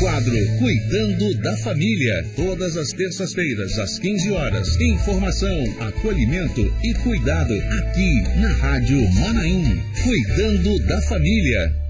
quadro Cuidando da Família. Todas as terças-feiras, às 15 horas. Informação, acolhimento e cuidado aqui na Rádio Manaim. Cuidando da Família.